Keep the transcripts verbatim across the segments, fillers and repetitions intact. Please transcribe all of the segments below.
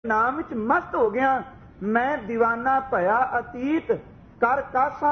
नाम विच मस्त हो गया, मैं दीवाना भया अतीत कर कासा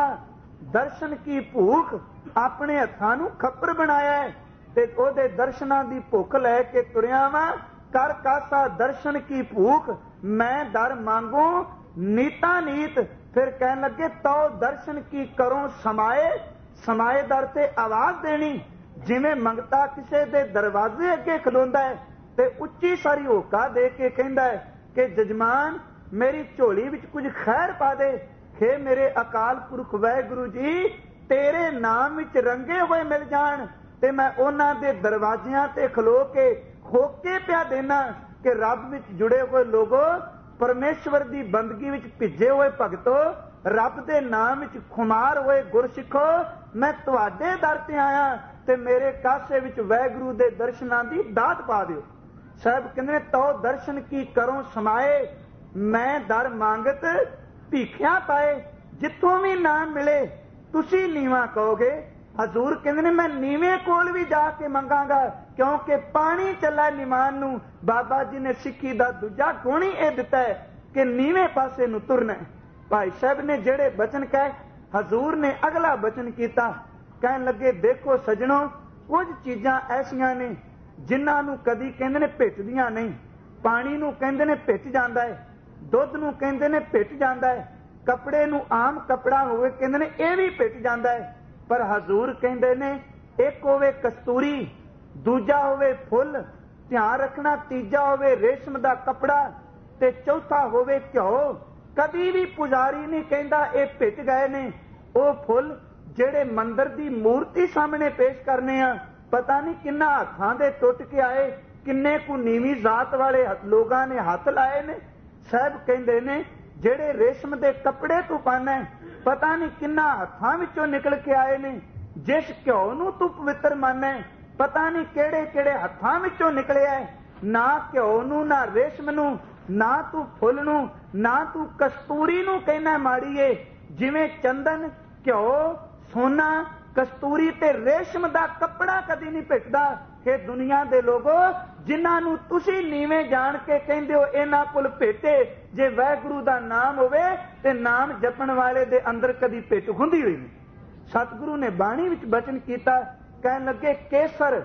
दर्शन की भूख अपने हत्थां नूं खप्पर बनाया है ते ओहदे दर्शनां दी भुख लै के तुरिया वां। कर कासा दर्शन की भूख मैं दर मांगो नीता नीत। फिर कहन लगे तो दर्शन की करो समाए। समाए दर ते आवाज देनी, जिवें मंगता किसे दे दरवाजे अगे खलोंदा है ते उच्ची सारी होका दे के कहंदा है कि जजमान मेरी झोली विच कुछ खैर पा दे। हे मेरे अकाल पुरख वाहिगुरू जी, तेरे नाम विच रंगे हुए मिल जाण ते मैं उन्हां दे दरवाजियां ते खलो के होके पिया देना कि रब विच जुड़े हुए लोगो, परमेश्वर दी बंदगी विच भिजे हुए भगतो, रब दे नाम विच खुमार हुए गुरसिखो, मैं तुहाडे दर ते आया ते मेरे कासे विच वाहिगुरू दे दर्शनां दी दात पा दिओ। साहब कहंदे तो दर्शन की करो समाए, मैं दर मांगत भीखिया पाए। जिथों भी नाम मिले तुसी नीवा कहोगे। हजूर कहंदे ने मैं नीवे कोल भी जाके मंगांगा, क्योंकि पानी चला निमान नूं। बाबा जी ने सिक्खी दा दूजा गुण ही यह दिता है कि नीवे पासे नूं तुरना है। भाई साहब ने जेड़े बचन कहे, हजूर ने अगला बचन कीता, कहन लगे देखो सजणों, कुछ चीज़ां ऐसियां ने जिन्हां नूं कदी कहंदे ने भिटदियां नहीं। पानी नूं कहंदे ने भिट जांदा है, दुध नूं कहंदे ने भिट जांदा है, कपड़े नूं आम कपड़ा होवे कहंदे ने यह भी भिट जांदा है। पर हजूर कहंदे ने एक होवे कस्तूरी, दूजा होवे फुल, ध्यान रखना तीजा होवे रेशम दा कपड़ा ते चौथा होवे घ्यो। कदी भी पुजारी नहीं कहंदा ये भिट गए ने। वो फुल जेड़े मंदिर दी मूर्ति सामने पेश करने आ, पता नहीं किन्ना हत्थां दे टुट के आए, किन्ने को नीवी जात वाले लोगां ने हथ लाए ने। साहब कहंदे ने जेड़े रेशम दे कपड़े तू पाना है, पता नहीं किन्ना हत्थां विचों निकल के आए ने। जिस घ्यो नूं तू पवित्र मानना है, पता नहीं केड़े केड़े हत्थां विचों निकलिया है। ना घ्यो नूं, ना रेशम नूं, ना तू फुल नूं, ना तू कस्तूरी नूं कहना माड़ी है। जिवें चंदन, घ्यो, सोना, कस्तूरी ते रेशम दा कपड़ा कदी नहीं भिटदा। कि दुनिया दे लोगो जिन्हां नूं तुसीं नीवें जान के कहंदे हो इन्हां कोल भिटे, जे वाहिगुरू दा नाम होवे ते नाम जपण वाले दे अंदर कदी भिट हुंदी होई नहीं। सतगुरु ने बाणी विच बचन कीता, कहन लगे केसर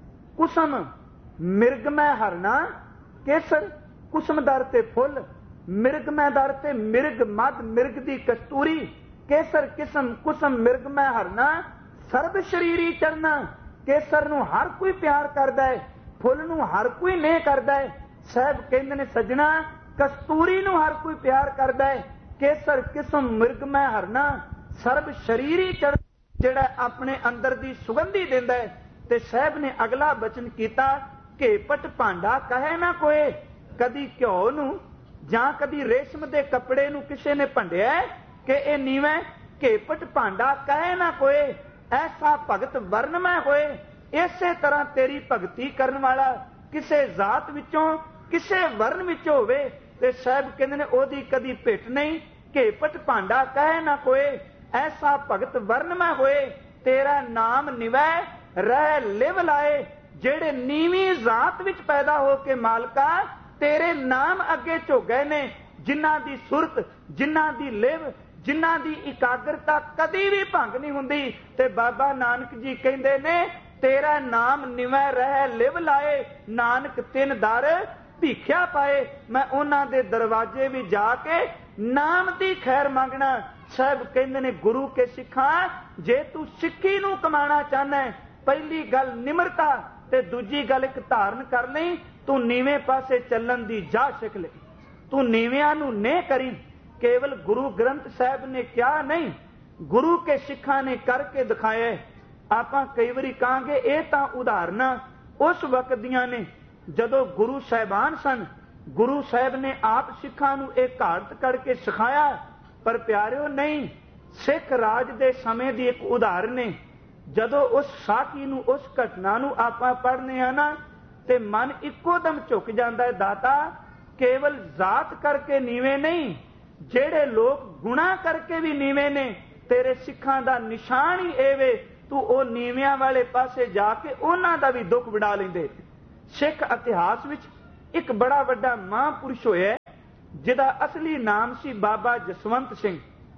कुसम मिर्गमय हरना। केसर कुसम दर ते फुल, मिर्गमय दर ते मिर्ग मद मिर्ग दी कस्तूरी। केसर किसम कुसम मिर्गमय हरना, सर्ब शरीरी चरना। केसर नूं हर कोई प्यार करदा है, फुल नूं हर कोई नहीं करदा है। साहब कहंदे ने सजना कस्तूरी नूं हर कोई प्यार करदा है। केसर किसम मिर्गमय हरना, सर्ब शरीरी चरना जिहड़ा अपने अंदर दी सुगंधी दिंदा है। ते साहब ने अगला बचन कीता कि पट भांडा कहे ना कोई। कदी घ्यो नूं जां कदी रेशम दे कपड़े नूं किसे ने भंडिया कि यह नीवा घेपट भांडा कहे ना कोई। ऐसा भगत वर्णमय होए, इसे तरह तेरी भगती करने वाला किसे जात विचों किसे वर्ण विचों होवे ते साहब कहंदे ने ओदी कदी भिट नहीं। घेपट भांडा कहे ना कोई, ऐसा भगत वर्णमय होए, तेरा नाम निवै रह लिव लाए। जेड़े नीवी जात विच पैदा हो के मालका तेरे नाम अगे झोगे ने, जिन्हां दी सुरत, जिन्हां दी लिव, जिन्हां दी इकाग्रता कदी भी भंग नहीं हुंदी। ते बाबा नानक जी कहंदे ने तेरा नाम निवै रह लिव लाए, नानक तिन दर भीखिया पाए। मैं उन्हां दे दरवाजे भी जाके नाम दी खैर मंगना। साहब कहंदे ने गुरु के सिखा, जे तू सिक्खी नूं कमाना चाहना है, पहली गल निमरता ते दूजी गल एक धारण कर लई, तू नीवें पासे चलण दी जा सिख ले। तू नीवियां नूं नहीं करी। केवल गुरु ग्रंथ साहब ने क्या नहीं, गुरु के सिखा ने करके दिखाया। आपां कई बारी कहांगे ये तां उदाहरणां उस वक्त दियां ने जदों गुरु साहिबान सन। गुरु साहब ने आप सिखां नूं एक घाट करके सिखाया। पर प्यारिओ नहीं, सिख राज दे समय दी एक उदाहरण है। जदों उस साखी नूं, उस घटना नूं आपां पढ़ने आ ना, ते मन इक्को दम झुक जांदा है। दाता केवल जात करके नीवे नहीं, जेड़े लोग गुणा करके भी नीवे ने, तेरे सिखां दा निशान ही ए वे, तू ओ नीवियां वाले पासे जाके उन्हां दा भी दुख वड़ा लैंदे। सिख इतिहास विच ਇੱਕ ਬੜਾ ਵੱਡਾ ਮਹਾਂਪੁਰਸ਼ ਹੋਇਆ ਜਿਹਦਾ ਅਸਲੀ ਨਾਮ ਸੀ ਬਾਬਾ ਜਸਵੰਤ ਸਿੰਘ।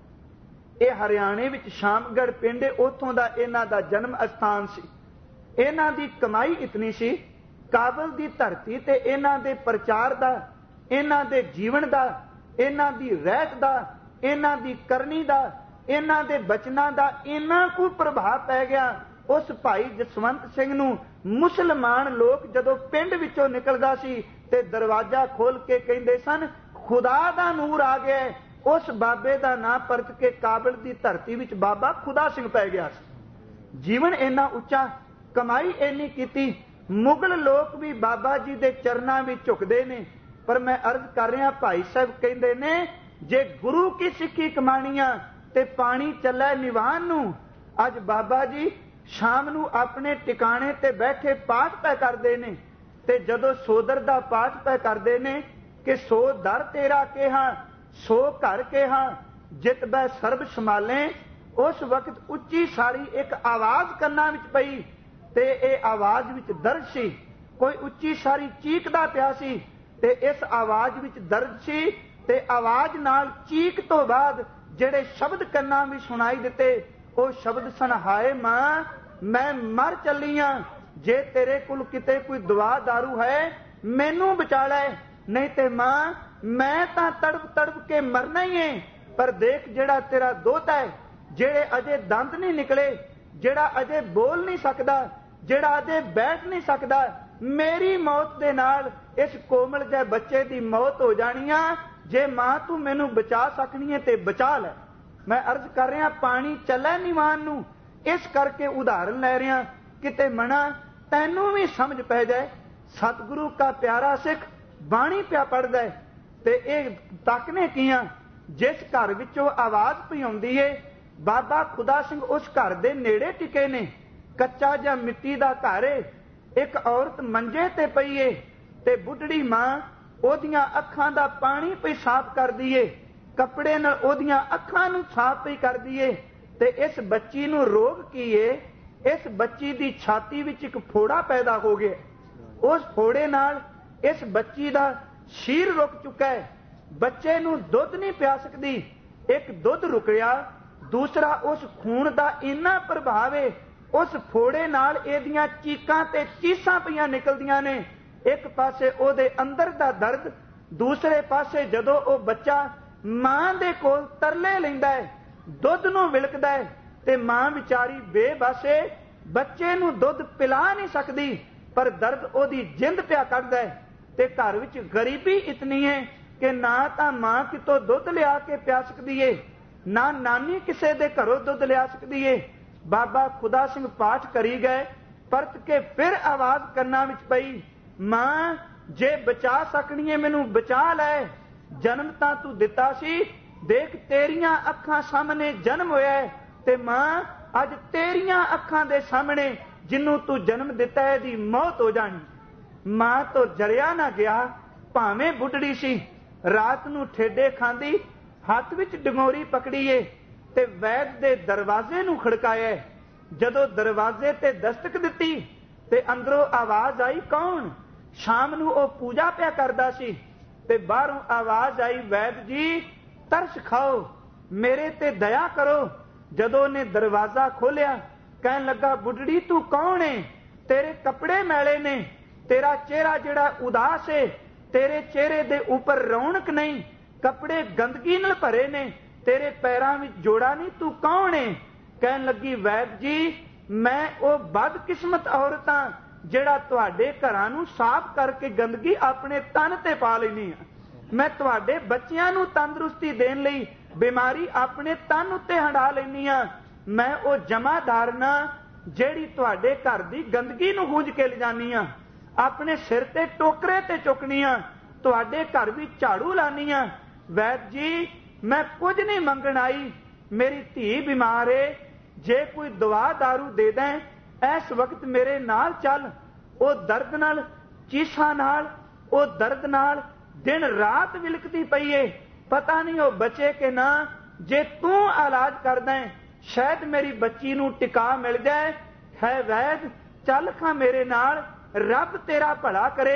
ਇਹ ਹਰਿਆਣੇ ਵਿੱਚ ਸ਼ਾਮਗੜ੍ਹ ਪਿੰਡ, ਉੱਥੋਂ ਦਾ ਇਹਨਾਂ ਦਾ ਜਨਮ ਅਸਥਾਨ ਸੀ। ਇਹਨਾਂ ਦੀ ਕਮਾਈ ਇਤਨੀ ਸੀ, ਕਾਬਲ ਦੀ ਧਰਤੀ ਤੇ ਇਹਨਾਂ ਦੇ ਪ੍ਰਚਾਰ ਦਾ, ਇਹਨਾਂ ਦੇ ਜੀਵਨ ਦਾ, ਇਹਨਾਂ ਦੀ ਰਹਿਤ ਦਾ, ਇਹਨਾਂ ਦੀ ਕਰਨੀ ਦਾ, ਇਹਨਾਂ ਦੇ ਬਚਨਾਂ ਦਾ ਇੰਨਾ ਕੁ ਪ੍ਰਭਾਵ ਪੈ ਗਿਆ। ਉਸ ਭਾਈ ਜਸਵੰਤ ਸਿੰਘ ਨੂੰ ਮੁਸਲਮਾਨ ਲੋਕ ਜਦੋਂ ਪਿੰਡ ਵਿੱਚੋਂ ਨਿਕਲਦਾ ਸੀ ਤੇ ਦਰਵਾਜ਼ਾ ਖੋਲ ਕੇ ਕਹਿੰਦੇ ਸਨ, ਖੁਦਾ ਦਾ ਨੂਰ ਆ ਗਿਆ। ਉਸ ਬਾਬੇ ਦਾ ਨਾਂ ਪਰਤ ਕੇ ਕਾਬਲ ਦੀ ਧਰਤੀ ਵਿੱਚ ਬਾਬਾ ਖੁਦਾ ਸਿੰਘ ਪੈ ਗਿਆ ਸੀ। ਜੀਵਨ ਇੰਨਾ ਉੱਚਾ, ਕਮਾਈ ਇੰਨੀ ਕੀਤੀ, ਮੁਗਲ ਲੋਕ ਵੀ ਬਾਬਾ ਜੀ ਦੇ ਚਰਨਾਂ ਵਿੱਚ ਝੁਕਦੇ ਨੇ। ਪਰ ਮੈਂ ਅਰਜ਼ ਕਰ ਰਿਹਾ, ਭਾਈ ਸਾਹਿਬ ਕਹਿੰਦੇ ਨੇ, ਜੇ ਗੁਰੂ ਕੀ ਸਿੱਖੀ ਕਮਾਣੀਆਂ ਤੇ ਪਾਣੀ ਚੱਲੇ ਨਿਵਾਨ ਨੂੰ। ਅੱਜ ਬਾਬਾ ਜੀ ਸ਼ਾਮ ਨੂੰ ਆਪਣੇ ਟਿਕਾਣੇ ਤੇ ਬੈਠੇ ਪਾਠ ਪੈ ਕਰਦੇ ਨੇ, ਤੇ ਜਦੋਂ ਸੋਦਰ ਦਾ ਪਾਠ ਪੈ ਕਰਦੇ ਨੇ ਕਿ ਸੋ ਦਰ ਤੇਰਾ ਕਿਹਾ, ਸੋ ਘਰ ਕਿਹਾ, ਜਿਤ ਬੈ ਸਰਬ ਸੰਭਾਲੇ, ਉਸ ਵਕਤ ਉੱਚੀ ਸਾਰੀ ਇੱਕ ਆਵਾਜ਼ ਕੰਨਾਂ ਵਿੱਚ ਪਈ ਤੇ ਇਹ ਆਵਾਜ਼ ਵਿੱਚ ਦਰਦ ਸੀ। ਕੋਈ ਉੱਚੀ ਸਾਰੀ ਚੀਕਦਾ ਪਿਆ ਸੀ ਤੇ ਇਸ ਆਵਾਜ਼ ਵਿੱਚ ਦਰਦ ਸੀ, ਤੇ ਆਵਾਜ਼ ਨਾਲ ਚੀਕ ਤੋਂ ਬਾਅਦ ਜਿਹੜੇ ਸ਼ਬਦ ਕੰਨਾਂ ਵਿੱਚ ਸੁਣਾਈ ਦਿੱਤੇ, ਉਹ ਸ਼ਬਦ ਸਨ, ਹਾਏ ਮਾਂ ਮੈਂ ਮਰ ਚੱਲੀ ਆਂ, ਜੇ ਤੇਰੇ ਕੋਲ ਕਿਤੇ ਕੋਈ ਦਵਾ ਦਾਰੂ ਹੈ ਮੈਨੂੰ ਬਚਾ ਲੈ, ਨਹੀਂ ਤੇ ਮਾਂ ਮੈਂ ਤਾਂ ਤੜਪ ਤੜਪ ਕੇ ਮਰਨਾ ਹੀ ਏ। ਪਰ ਦੇਖ ਜਿਹੜਾ ਤੇਰਾ ਦੋਹਤਾ ਹੈ, ਜਿਹੜੇ ਅਜੇ ਦੰਦ ਨਹੀਂ ਨਿਕਲੇ, ਜਿਹੜਾ ਅਜੇ ਬੋਲ ਨਹੀਂ ਸਕਦਾ, ਜਿਹੜਾ ਅਜੇ ਬੈਠ ਨਹੀਂ ਸਕਦਾ, ਮੇਰੀ ਮੌਤ ਦੇ ਨਾਲ ਇਸ ਕੋਮਲ ਜਿਹੇ ਬੱਚੇ ਦੀ ਮੌਤ ਹੋ ਜਾਣੀ ਆ। ਜੇ ਮਾਂ ਤੂੰ ਮੈਨੂੰ ਬਚਾ ਸਕਣੀ ਹੈ ਤੇ ਬਚਾ ਲੈ। ਮੈਂ ਅਰਜ਼ ਕਰ ਰਿਹਾ, ਪਾਣੀ ਚੱਲੇ ਨਿਵਾਨ ਨੂੰ ਇਸ ਕਰਕੇ ਉਦਾਹਰਨ ਲੈ ਰਿਹਾ, ਕਿਤੇ ਮਣਾ ਤੈਨੂੰ ਵੀ ਸਮਝ ਪੈ ਜਾਏ। ਸਤਿਗੁਰੂ ਕਾ ਪਿਆਰਾ ਸਿੱਖ ਬਾਣੀ ਪਿਆ ਪੜਦਾ ਹੈ ਤੇ ਇਹ ਤੱਕਨੇ ਕੀਆਂ, ਜਿਸ ਘਰ ਵਿੱਚੋਂ ਆਵਾਜ਼ ਪਈ ਆਉਂਦੀ ਏ, ਬਾਬਾ ਖੁਦਾ ਸਿੰਘ ਉਸ ਘਰ ਦੇ ਨੇੜੇ ਟਿਕੇ ਨੇ। ਕੱਚਾ ਜਾਂ ਮਿੱਟੀ ਦਾ ਘਰ ਏ, ਇੱਕ ਔਰਤ ਮੰਜੇ ਤੇ ਪਈ ਏ ਤੇ ਬੁੱਢੜੀ ਮਾਂ ਉਹਦੀਆਂ ਅੱਖਾਂ ਦਾ ਪਾਣੀ ਪਈ ਸਾਫ਼ ਕਰਦੀ ਏ, ਕੱਪੜੇ ਨਾਲ ਉਹਦੀਆਂ ਅੱਖਾਂ ਨੂੰ ਸਾਫ਼ ਪਈ ਕਰਦੀ ਏ। ਤੇ ਇਸ ਬੱਚੀ ਨੂੰ ਰੋਗ ਕੀ ਏ? ਇਸ ਬੱਚੀ ਦੀ ਛਾਤੀ ਵਿੱਚ ਇੱਕ ਫੋੜਾ ਪੈਦਾ ਹੋ ਗਿਆ। ਉਸ ਫੋੜੇ ਨਾਲ ਇਸ ਬੱਚੀ ਦਾ ਸ਼ੀਰ ਰੁਕ ਚੁੱਕਾ ਹੈ, ਬੱਚੇ ਨੂੰ ਦੁੱਧ ਨਹੀਂ ਪਿਆ ਸਕਦੀ। ਇੱਕ ਦੁੱਧ ਰੁਕਿਆ, ਦੂਸਰਾ ਉਸ ਖੂਨ ਦਾ ਇੰਨਾ ਪ੍ਰਭਾਵ ਹੈ, ਉਸ ਫੋੜੇ ਨਾਲ ਇਹਦੀਆਂ ਚੀਕਾਂ ਤੇ ਚੀਸਾਂ ਪਈਆਂ ਨਿਕਲਦੀਆਂ ਨੇ। ਇੱਕ ਪਾਸੇ ਉਹਦੇ ਅੰਦਰ ਦਾ ਦਰਦ, ਦੂਸਰੇ ਪਾਸੇ ਜਦੋਂ ਉਹ ਬੱਚਾ ਮਾਂ ਦੇ ਕੋਲ ਤਰਲੇ ਲੈਂਦਾ ਹੈ, ਦੁੱਧ ਨੂੰ ਵਿਲਕਦਾ ਹੈ, ਤੇ ਮਾਂ ਵਿਚਾਰੀ ਬੇਬਸੇ ਬੱਚੇ ਨੂੰ ਦੁੱਧ ਪਿਲਾ ਨਹੀਂ ਸਕਦੀ, ਪਰ ਦਰਦ ਉਹਦੀ ਜਿੰਦ ਪਿਆ ਕੱਢਦਾ ਹੈ। ਤੇ ਘਰ ਵਿੱਚ ਗਰੀਬੀ ਇਤਨੀ ਹੈ ਕਿ ਨਾ ਤਾਂ ਮਾਂ ਕਿਤੋਂ ਦੁੱਧ ਲਿਆ ਕੇ ਪਿਆ ਸਕਦੀ ਏ, ਨਾ ਨਾਨੀ ਕਿਸੇ ਦੇ ਘਰੋਂ ਦੁੱਧ ਲਿਆ ਸਕਦੀ ਏ। ਬਾਬਾ ਖੁਦਾ ਸਿੰਘ ਪਾਠ ਕਰੀ ਗਏ, ਪਰਤ ਕੇ ਫਿਰ ਆਵਾਜ਼ ਕੰਨਾਂ ਵਿੱਚ ਪਈ, ਮਾਂ ਜੇ ਬਚਾ ਸਕਣੀ ਏ ਮੈਨੂੰ ਬਚਾ ਲੈ। ਜਨਮ ਤਾਂ ਤੂੰ ਦਿੱਤਾ ਸੀ, ਦੇਖ ਤੇਰੀਆਂ ਅੱਖਾਂ ਸਾਹਮਣੇ ਜਨਮ ਹੋਇਆ ਹੈ, ਤੇ ਮਾਂ ਅੱਜ ਤੇਰੀਆਂ ਅੱਖਾਂ ਦੇ ਸਾਹਮਣੇ ਜਿਹਨੂੰ ਤੂੰ ਜਨਮ ਦਿੱਤਾ ਹੈ ਇਹਦੀ ਮੌਤ ਹੋ ਜਾਣੀ। ਮਾਂ ਤੋਂ ਜਰਿਆ ਨਾ ਗਿਆ, ਭਾਵੇਂ ਬੁੱਢੜੀ ਸੀ, ਰਾਤ ਨੂੰ ਠੇਡੇ ਖਾਂਦੀ, ਹੱਥ ਵਿੱਚ ਡੰਗੋਰੀ ਪਕੜੀ ਏ ਤੇ ਵੈਦ ਦੇ ਦਰਵਾਜ਼ੇ ਨੂੰ ਖੜਕਾਇਆ। ਜਦੋਂ ਦਰਵਾਜ਼ੇ ਤੇ ਦਸਤਕ ਦਿੱਤੀ ਤੇ ਅੰਦਰੋਂ ਆਵਾਜ਼ ਆਈ, ਕੌਣ? ਸ਼ਾਮ ਨੂੰ ਉਹ ਪੂਜਾ ਪਿਆ ਕਰਦਾ ਸੀ ਤੇ ਬਾਹਰੋਂ ਆਵਾਜ਼ ਆਈ, ਵੈਦ ਜੀ ਤਰਸ ਖਾਓ, ਮੇਰੇ ਤੇ ਦਇਆ ਕਰੋ। ਜਦੋਂ ਉਹਨੇ ਦਰਵਾਜ਼ਾ ਖੋਲਿਆ, ਕਹਿਣ ਲੱਗਾ, ਬੁੱਢੜੀ ਤੂੰ ਕੌਣ ਏ? ਤੇਰੇ ਕੱਪੜੇ ਮੈਲੇ ਨੇ, ਤੇਰਾ ਚਿਹਰਾ ਜਿਹੜਾ ਉਦਾਸ ਏ, ਤੇਰੇ ਚਿਹਰੇ ਦੇ ਉੱਪਰ ਰੌਣਕ ਨਹੀਂ, ਕੱਪੜੇ ਗੰਦਗੀ ਨਾਲ ਭਰੇ ਨੇ, ਤੇਰੇ ਪੈਰਾਂ ਵਿੱਚ ਜੋੜਾ ਨਹੀਂ, ਤੂੰ ਕੌਣ ਏ? ਕਹਿਣ ਲੱਗੀ, ਵੈਦ ਜੀ ਮੈਂ ਉਹ ਬਦਕਿਸਮਤ ਔਰਤ ਹਾਂ ਜਿਹੜਾ ਤੁਹਾਡੇ ਘਰਾਂ ਨੂੰ ਸਾਫ਼ ਕਰਕੇ ਗੰਦਗੀ ਆਪਣੇ ਤਨ ਤੇ ਪਾ ਲੈਣੀ ਆ। ਮੈਂ ਤੁਹਾਡੇ ਬੱਚਿਆਂ ਨੂੰ ਤੰਦਰੁਸਤੀ ਦੇਣ ਲਈ ਬਿਮਾਰੀ ਆਪਣੇ ਤਨ ਉੱਤੇ ਹੰਢਾ ਲੈਣੀ ਆ। ਮੈਂ ਉਹ ਜਮਾਦਾਰ ਨਾ ਜਿਹੜੀ ਤੁਹਾਡੇ ਘਰ ਦੀ ਗੰਦਗੀ ਨੂੰ ਗੂੰਜ ਕੇ ਲਿਜਾਨੀ ਆ, ਆਪਣੇ ਸਿਰ ਤੇ ਟੋਕਰੇ ਤੇ ਚੁੱਕਣੀ ਆ, ਤੁਹਾਡੇ ਘਰ ਵੀ ਝਾੜੂ ਲਾਨੀ ਆ। ਵੈਦ ਜੀ ਮੈਂ ਕੁਝ ਨਹੀਂ ਮੰਗਣ ਆਈ, ਮੇਰੀ ਧੀ ਬਿਮਾਰ ਏ, ਜੇ ਕੋਈ ਦਵਾ ਦਾਰੂ ਦੇ ਦੇਂ, ਇਸ ਵਕਤ ਮੇਰੇ ਨਾਲ ਚੱਲ। ਉਹ ਦਰਦ ਨਾਲ, ਚੀਸਾਂ ਨਾਲ, ਉਹ ਦਰਦ ਨਾਲ ਦਿਨ ਰਾਤ ਵਿਲਕਦੀ ਪਈ ਏ, ਪਤਾ ਨਹੀਂ ਉਹ ਬਚੇ ਕਿ ਨਾ। ਜੇ ਤੂੰ ਇਲਾਜ ਕਰਦਾ ਸ਼ਾਇਦ ਮੇਰੀ ਬੱਚੀ ਨੂੰ ਟਿਕਾ ਮਿਲ ਜਾਏ। ਹੈ ਵੈਦ ਚੱਲ ਖਾਂ ਮੇਰੇ ਨਾਲ, ਰੱਬ ਤੇਰਾ ਭਲਾ ਕਰੇ।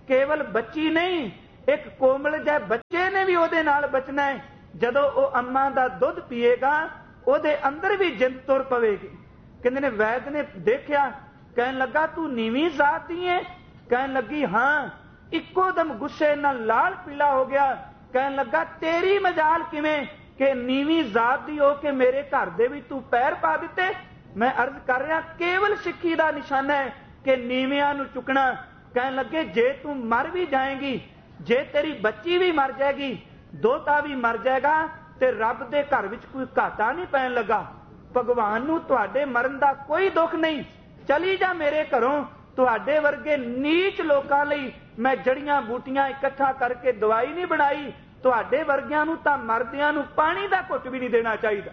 ਕੇਵਲ ਬੱਚੀ ਨਹੀਂ, ਇੱਕ ਕੋਮਲ ਜਿਹੇ ਬੱਚੇ ਨੇ ਵੀ ਉਹਦੇ ਨਾਲ ਬਚਣਾ ਹੈ। ਜਦੋਂ ਉਹ ਅੰਮਾਂ ਦਾ ਦੁੱਧ ਪੀਏਗਾ ਉਹਦੇ ਅੰਦਰ ਵੀ ਜਿੰਦ ਤੁਰ ਪਵੇਗੀ। ਕਹਿੰਦੇ ਨੇ ਵੈਦ ਨੇ ਦੇਖਿਆ, ਕਹਿਣ ਲੱਗਾ ਤੂੰ ਨੀਵੀਂ ਜ਼ਾਤ ਦੀ ਹੈ? ਕਹਿਣ ਲੱਗੀ ਹਾਂ। ਇੱਕੋ ਦਮ ਗੁੱਸੇ ਨਾਲ ਲਾਲ ਪੀਲਾ ਹੋ ਗਿਆ। ਕਹਿਣ ਲੱਗਾ ਤੇਰੀ ਮਜਾਲ ਕਿਵੇਂ ਕਿ ਨੀਵੀਂ ਜ਼ਾਤ ਦੀ ਹੋ ਕੇ ਮੇਰੇ ਘਰ ਦੇ ਵੀ ਤੂੰ ਪੈਰ ਪਾ ਦਿੱਤੇ। ਮੈਂ ਅਰਜ਼ ਕਰ ਰਿਹਾ ਕੇਵਲ ਸਿੱਖੀ ਦਾ ਨਿਸ਼ਾਨਾ ਹੈ ਕਿ ਨੀਵਿਆਂ ਨੂੰ ਚੁੱਕਣਾ। ਕਹਿਣ ਲੱਗੇ ਜੇ ਤੂੰ ਮਰ ਵੀ ਜਾਏਗੀ, ਜੇ ਤੇਰੀ ਬੱਚੀ ਵੀ ਮਰ ਜਾਏਗੀ, ਦੋਤਾ ਵੀ ਮਰ ਜਾਏਗਾ, ਤੇ ਰੱਬ ਦੇ ਘਰ ਵਿੱਚ ਕੋਈ ਘਾਟਾ ਨਹੀਂ ਪੈਣ ਲੱਗਾ। ਭਗਵਾਨ ਨੂੰ ਤੁਹਾਡੇ ਮਰਨ ਦਾ ਕੋਈ ਦੁੱਖ ਨਹੀਂ। ਚਲੀ ਜਾ ਮੇਰੇ ਘਰੋਂ। ਤੁਹਾਡੇ ਵਰਗੇ ਨੀਚ ਲੋਕਾਂ ਲਈ ਮੈਂ ਜੜੀਆਂ ਬੂਟੀਆਂ ਇਕੱਠਾ ਕਰਕੇ ਦਵਾਈ ਨਹੀਂ ਬਣਾਈ। ਤੁਹਾਡੇ ਵਰਗਿਆਂ ਨੂੰ ਤਾਂ ਮਰਦਿਆਂ ਨੂੰ ਪਾਣੀ ਦਾ ਘੁੱਟ ਵੀ ਨਹੀਂ ਦੇਣਾ ਚਾਹੀਦਾ।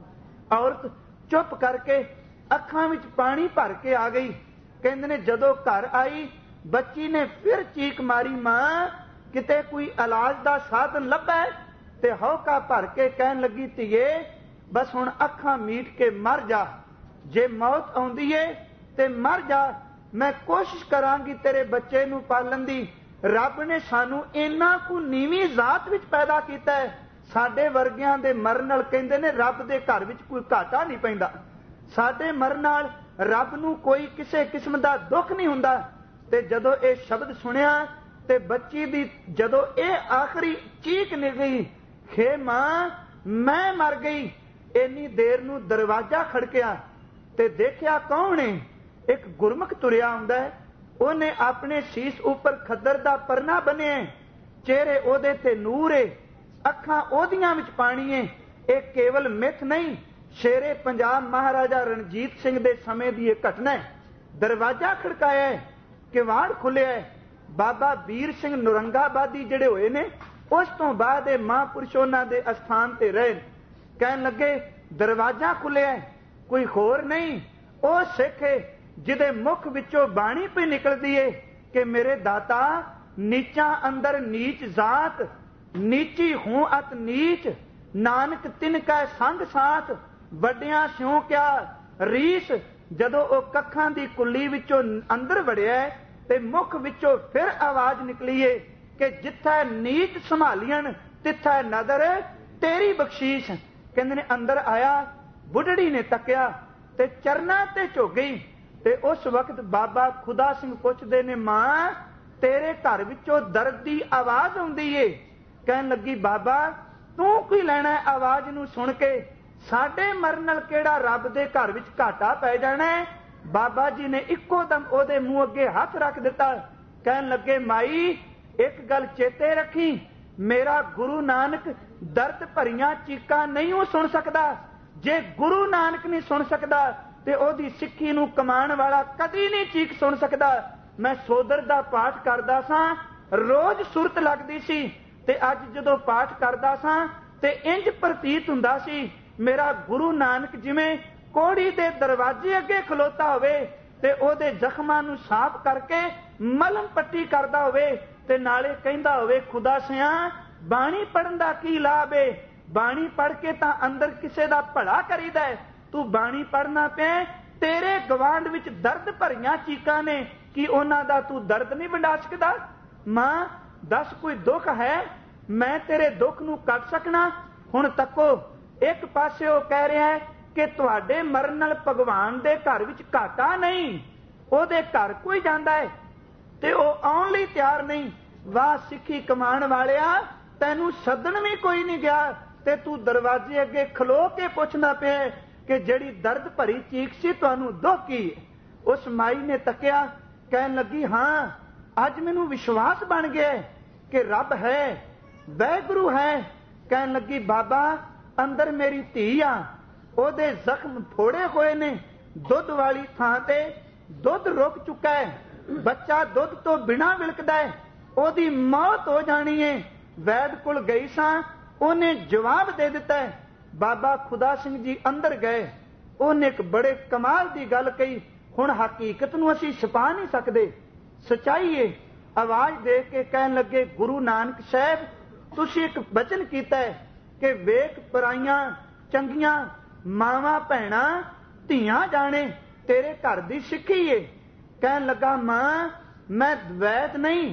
ਔਰਤ ਚੁੱਪ ਕਰਕੇ ਅੱਖਾਂ ਵਿੱਚ ਪਾਣੀ ਭਰ ਕੇ ਆ ਗਈ। ਕਹਿੰਦੇ ਨੇ ਜਦੋਂ ਘਰ ਆਈ ਬੱਚੀ ਨੇ ਫਿਰ ਚੀਕ ਮਾਰੀ, ਮਾਂ ਕਿਤੇ ਕੋਈ ਇਲਾਜ ਦਾ ਸਾਧਨ ਲੱਭਾ? ਤੇ ਹੌਕਾ ਭਰ ਕੇ ਕਹਿਣ ਲੱਗੀ ਧੀਏ ਬਸ ਹੁਣ ਅੱਖਾਂ ਮੀਟ ਕੇ ਮਰ ਜਾ। ਜੇ ਮੌਤ ਆਉਂਦੀ ਏ ਤੇ ਮਰ ਜਾ, ਮੈਂ ਕੋਸ਼ਿਸ਼ ਕਰਾਂਗੀ ਤੇਰੇ ਬੱਚੇ ਨੂੰ ਪਾਲਣ ਦੀ। ਰੱਬ ਨੇ ਸਾਨੂੰ ਇੰਨਾ ਕੁ ਨੀਵੀਂ ਜ਼ਾਤ ਵਿੱਚ ਪੈਦਾ ਕੀਤਾ ਹੈ, ਸਾਡੇ ਵਰਗਿਆਂ ਦੇ ਮਰਨ ਨਾਲ ਕਹਿੰਦੇ ਨੇ ਰੱਬ ਦੇ ਘਰ ਵਿੱਚ ਕੋਈ ਘਾਟਾ ਨਹੀਂ ਪੈਂਦਾ। ਸਾਡੇ ਮਰਨ ਨਾਲ ਰੱਬ ਨੂੰ ਕੋਈ ਕਿਸੇ ਕਿਸਮ ਦਾ ਦੁੱਖ ਨਹੀਂ ਹੁੰਦਾ। ਤੇ ਜਦੋਂ ਇਹ ਸ਼ਬਦ ਸੁਣਿਆ ਤੇ ਬੱਚੀ ਦੀ ਜਦੋਂ ਇਹ ਆਖਰੀ ਚੀਕ ਨਿਕਲੀ, ਖੇ ਮਾਂ ਮੈਂ ਮਰ ਗਈ। ਇੰਨੀ ਦੇਰ ਨੂੰ ਦਰਵਾਜ਼ਾ ਖੜਕਿਆ ਤੇ ਦੇਖਿਆ ਕੌਣ ਹੈ? ਇੱਕ ਗੁਰਮੁਖ ਤੁਰਿਆ ਆਉਂਦਾ ਹੈ। ਉਹਨੇ ਆਪਣੇ ਸੀਸ ਉੱਪਰ ਖੱਦਰ ਦਾ ਪਰਨਾ ਬੰਨਿਆ, ਚਿਹਰੇ ਉਹਦੇ ਤੇ ਨੂਰ ਏ, ਅੱਖਾਂ ਉਹਦੀਆਂ ਵਿੱਚ ਪਾਣੀ ਏ। ਇਹ ਕੇਵਲ ਮਿੱਥ ਨਹੀਂ, ਸ਼ੇਰੇ ਪੰਜਾਬ ਮਹਾਰਾਜਾ ਰਣਜੀਤ ਸਿੰਘ ਦੇ ਸਮੇਂ ਦੀ ਇਹ ਘਟਨਾ ਹੈ। ਦਰਵਾਜ਼ਾ ਖੜਕਾਇਆ, ਕਿਵਾੜ ਖੁੱਲਿਆ। ਬਾਬਾ ਵੀਰ ਸਿੰਘ ਨੌਰੰਗਾਬਾਦੀ ਜਿਹੜੇ ਹੋਏ ਨੇ, ਉਸ ਤੋਂ ਬਾਅਦ ਇਹ ਮਹਾਂਪੁਰਸ਼ ਉਹਨਾਂ ਦੇ ਅਸਥਾਨ ਤੇ ਰਹੇ। ਕਹਿਣ ਲੱਗੇ ਦਰਵਾਜ਼ਾ ਖੁੱਲਿਆ, ਕੋਈ ਹੋਰ ਨਹੀਂ, ਉਹ ਸਿੱਖ ਹੈ ਜਿਹਦੇ ਮੁਖ ਵਿੱਚੋਂ ਬਾਣੀ ਪਈ ਨਿਕਲਦੀ ਏ ਕਿ ਮੇਰੇ ਦਾਤਾ ਨੀਚਾਂ ਅੰਦਰ ਨੀਚ ਜ਼ਾਤ, ਨੀਚੀ ਹੂੰ ਅਤ ਨੀਚ, ਨਾਨਕ ਤਿਨ ਕੈ ਸੰਗ ਸਾਥ, ਵੱਡਿਆਂ ਸਿਉ ਕਿਆ ਰੀਸ। ਜਦੋਂ ਉਹ ਕੱਖਾਂ ਦੀ ਕੁੱਲੀ ਵਿੱਚੋਂ ਅੰਦਰ ਵੜਿਆ ਤੇ ਮੁਖ ਵਿੱਚੋਂ ਫਿਰ ਆਵਾਜ਼ ਨਿਕਲੀ ਏ ਕਿ ਜਿੱਥੇ ਨੀਚ ਸੰਭਾਲੀਆਂ ਤਿੱਥੇ ਨਦਰ ਤੇਰੀ ਬਖਸ਼ੀਸ਼। ਕਹਿੰਦੇ ਨੇ ਅੰਦਰ ਆਇਆ, ਬੁੱਢੜੀ ਨੇ ਤੱਕਿਆ ਤੇ ਚਰਨਾਂ ਤੇ ਝੁਕ ਗਈ। ਤੇ ਉਸ ਵਕਤ ਬਾਬਾ ਖੁਦਾ ਸਿੰਘ ਪੁੱਛਦੇ ਨੇ, ਮਾਂ ਤੇਰੇ ਘਰ ਵਿੱਚੋਂ ਦਰਦ ਦੀ ਆਵਾਜ਼ ਆਉਂਦੀ ਏ। ਕਹਿਣ ਲੱਗੀ ਬਾਬਾ ਤੂੰ ਕੀ ਲੈਣਾ ਆਵਾਜ਼ ਨੂੰ ਸੁਣ ਕੇ? ਸਾਡੇ ਮਰਨ ਨਾਲ ਕਿਹੜਾ ਰੱਬ ਦੇ ਘਰ ਵਿੱਚ ਘਾਟਾ ਪੈ ਜਾਣਾ? ਬਾਬਾ ਜੀ ਨੇ ਇੱਕੋ ਦਮ ਉਹਦੇ ਮੂੰਹ ਅੱਗੇ ਹੱਥ ਰੱਖ ਦਿੱਤਾ। ਕਹਿਣ ਲੱਗੇ ਮਾਈ ਇੱਕ ਗੱਲ ਚੇਤੇ ਰੱਖੀ, ਮੇਰਾ ਗੁਰੂ ਨਾਨਕ ਦਰਦ ਭਰੀਆਂ ਚੀਕਾਂ ਨਹੀਂ ਉਹ ਸੁਣ ਸਕਦਾ। ਜੇ ਗੁਰੂ ਨਾਨਕ ਨਹੀਂ ਸੁਣ ਸਕਦਾ ਤੇ ਉਹਦੀ ਸਿੱਖੀ ਨੂੰ ਕਮਾਉਣ ਵਾਲਾ ਕਦੀ ਨਹੀਂ ਚੀਕ ਸੁਣ ਸਕਦਾ। ਮੈਂ ਸੋਦਰ ਦਾ ਪਾਠ ਕਰਦਾ ਸਾਂ, ਰੋਜ਼ ਸੁਰਤ ਲੱਗਦੀ ਸੀ, ਤੇ ਅੱਜ ਜਦੋਂ ਪਾਠ ਕਰਦਾ ਸਾਂ ਤੇ ਇੰਜ ਪ੍ਰਤੀਤ ਹੁੰਦਾ ਸੀ ਮੇਰਾ ਗੁਰੂ ਨਾਨਕ ਜਿਵੇਂ ਕੋੜੀ ਦੇ ਦਰਵਾਜ਼ੇ ਅੱਗੇ ਖਲੋਤਾ ਹੋਵੇ ਤੇ ਉਹਦੇ ਜ਼ਖਮਾਂ ਨੂੰ ਸਾਫ਼ ਕਰਕੇ ਮਲਮ ਪੱਟੀ ਕਰਦਾ ਹੋਵੇ, ਤੇ ਨਾਲੇ ਕਹਿੰਦਾ ਹੋਵੇ ਖੁਦਾ ਸਿਆ ਬਾਣੀ ਪੜਨ ਦਾ ਕੀ ਲਾਭ ਏ? ਬਾਣੀ ਪੜ ਕੇ ਤਾਂ ਅੰਦਰ ਕਿਸੇ ਦਾ ਭਲਾ ਕਰੀਦਾ ਹੈ, ਤੂੰ ਬਾਣੀ ਪੜਨਾ ਪਿਆ, ਤੇਰੇ ਗਵਾਂਢ ਵਿੱਚ ਦਰਦ ਭਰੀਆਂ ਚੀਕਾਂ ਨੇ, ਕੀ ਉਹਨਾਂ ਦਾ ਤੂੰ ਦਰਦ ਨਹੀਂ ਵੰਡਾ ਸਕਦਾ? ਮਾਂ ਦੱਸ ਕੋਈ ਦੁੱਖ ਹੈ, ਮੈਂ ਤੇਰੇ ਦੁੱਖ ਨੂੰ ਕੱਟ ਸਕਣਾ? ਹੁਣ ਤੱਕੋ ਇੱਕ ਪਾਸੇ ਉਹ ਕਹਿ ਰਿਹਾ ਹੈ ਕਿ ਤੁਹਾਡੇ ਮਰਨ ਨਾਲ ਭਗਵਾਨ ਦੇ ਘਰ ਵਿੱਚ ਘਾਟਾ ਨਹੀਂ, ਉਹਦੇ ਘਰ ਕੋਈ ਜਾਂਦਾ ਹੈ ਤੇ ਉਹ ਆਉਣ ਲਈ ਤਿਆਰ ਨਹੀਂ। ਵਾਹ ਸਿੱਖੀ ਕਮਾਉਣ ਵਾਲਿਆ, ਤੈਨੂੰ ਸੱਦਣ ਵੀ ਕੋਈ ਨਹੀਂ ਗਿਆ ਤੇ ਤੂੰ ਦਰਵਾਜ਼ੇ ਅੱਗੇ ਖਲੋ ਕੇ ਪੁੱਛਣਾ ਪਿਆ ਕਿ ਜਿਹੜੀ ਦਰਦ ਭਰੀ ਚੀਕ ਸੀ ਤੁਹਾਨੂੰ ਦੁੱਖ ਕੀ? ਉਸ ਮਾਈ ਨੇ ਤੱਕਿਆ, ਕਹਿਣ ਲੱਗੀ ਹਾਂ ਅੱਜ ਮੈਨੂੰ ਵਿਸ਼ਵਾਸ ਬਣ ਗਿਆ ਕਿ ਰੱਬ ਹੈ, ਵਾਹਿਗੁਰੂ ਹੈ। ਕਹਿਣ ਲੱਗੀ ਬਾਬਾ ਅੰਦਰ ਮੇਰੀ ਧੀ ਆ, ਉਹਦੇ ਜ਼ਖਮ ਫੋੜੇ ਹੋਏ ਨੇ, ਦੁੱਧ ਵਾਲੀ ਥਾਂ ਤੇ ਦੁੱਧ ਰੁਕ ਚੁੱਕਾ ਹੈ, ਬੱਚਾ ਦੁੱਧ ਤੋਂ ਬਿਨਾਂ ਵਿਲਕਦਾ ਹੈ, ਉਹਦੀ ਮੌਤ ਹੋ ਜਾਣੀ ਹੈ। ਵੈਦ ਕੋਲ ਗਈ ਸਾਂ, ਉਹਨੇ ਜਵਾਬ ਦੇ ਦਿੱਤਾ ਹੈ। ਬਾਬਾ ਖੁਦਾ ਸਿੰਘ ਜੀ ਅੰਦਰ ਗਏ, ਉਹਨੇ ਇੱਕ ਬੜੇ ਕਮਾਲ ਦੀ ਗੱਲ ਕਹੀ। ਹੁਣ ਹਕੀਕਤ ਨੂੰ ਅਸੀਂ ਛੁਪਾ ਨਹੀਂ ਸਕਦੇ, ਸਚਾਈ ਹੈ। ਆਵਾਜ਼ ਦੇ ਕੇ ਕਹਿਣ ਲੱਗੇ ਗੁਰੂ ਨਾਨਕ ਸਾਹਿਬ ਤੁਸੀਂ ਇੱਕ ਬਚਨ ਕੀਤਾ ਹੈ ਕਿ ਵੇਖ ਪਰਾਈਆਂ ਚੰਗੀਆਂ ਮਾਵਾਂ ਭੈਣਾਂ ਧੀਆਂ ਜਾਣੇ ਤੇਰੇ ਘਰ ਦੀ ਸਿੱਖੀ ਏ। ਕਹਿਣ ਲੱਗਾ ਮਾਂ ਮੈਂ ਵੈਦ ਨਹੀਂ,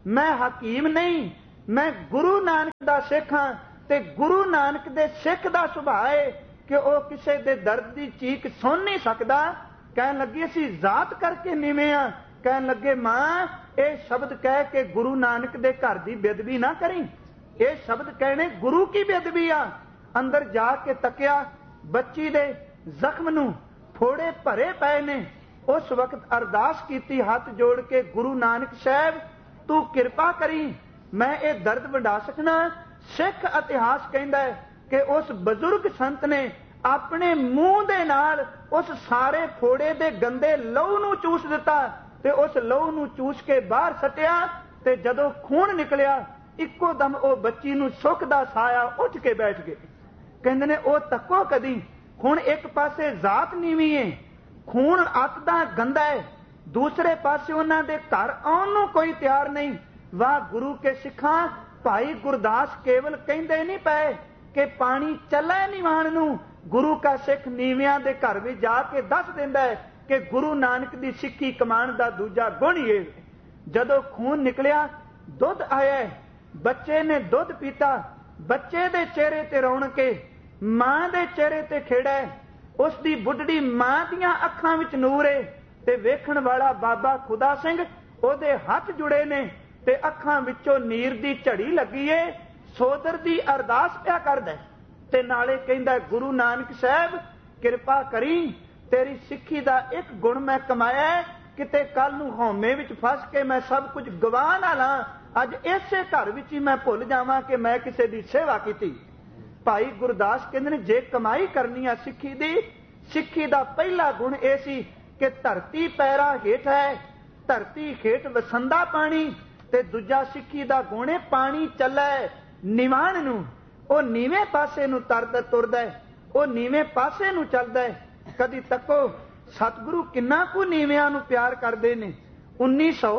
मैं हकीम नहीं, मैं गुरु नानक दा सिख हां। ते गुरु नानक दे सिख दा सुभाव है कि वह किसी दे दर्द की चीख सुन नहीं सकता। कहन लगे असीं जात करके नीवें हां। कहन लगे मां ये शब्द कह के गुरु नानक दे घर की बेदबी ना करी, ये शब्द कहने गुरु की बेदबी आ। अंदर जाके तकिया, बच्ची दे जख्म नूं फोड़े भरे पए ने। उस वक्त अरदास की हाथ जोड़ के, गुरु नानक साहब तू किरपा करी, मैं ये दर्द वंडा सकना। सिख इतिहास कहता है कि उस बजुर्ग संत ने अपने मूँह दे नाल उस सारे फोड़े दे गंदे लहू नूं चूस दिता ते उस लहू नूं चूस के बाहर सटिया। ते जदों खून निकलिया इक्को दम वो बच्ची नूं सुख दा साया उठ के बैठ गए। कहंदे ने ओ तक्को कदी, हुण एक पासे जात नीवी है, खून अत दा गंदा है, दूसरे पासे उन्हां दे घर आउण नूं कोई तैयार नहीं। वाह गुरु के सिखां, भाई गुरदास केवल कहंदे नहीं पए कि पानी चले निवाण नूं। गुरु का सिख नीवियां दे घर भी जाके दस दिंदा है कि गुरु नानक दी सिੱਖੀ कमाण दा दूजा गुण ही है। जदों खून निकलिया, दुध आया, बच्चे ने दुध पीता, बच्चे दे चेहरे ते रौनक है, मां दे चेहरे ते खेड़ा है, उस दी बुढ़ड़ी मां दियां अखां विच नूर है। ते वेखण वाला बाबा खुदा सिंह ओदे हथ जुड़े ने ते अखां विचों नीर दी झड़ी लगी है। सोदर दी अरदास पिया करदा ते नाले कहंदा गुरु नानक साहब किरपा करी, तेरी सिੱਖੀ दा एक गुण मैं कमाया है, किते कल नूं हौमे विच फस के मैं सब कुछ गवा ना ला। अज इसे घर विच ही मैं भुल जावां कि मैं किसी दी सेवा कीती। भाई गुरदास कहंदे ने जे कमाई करनी है सिੱਖੀ दी, सिੱਖੀ दा पहला गुण यह सी कि धरती पैरा हेठ है, धरती हेठ वसंदा पानी। ते दूजा सिੱਖੀ दा गुण है पानी चलै निवाण नूं, ਉਹ ਨੀਵੇਂ ਪਾਸੇ ਨੂੰ ਤਰਦਾ ਤੁਰਦਾ ਹੈ, ਉਹ ਨੀਵੇਂ ਪਾਸੇ ਨੂੰ ਚੱਲਦਾ ਹੈ। कदी तको सतगुरु किन्ना कु नीवियां नूं प्यार करते हैं। उन्नीस सौ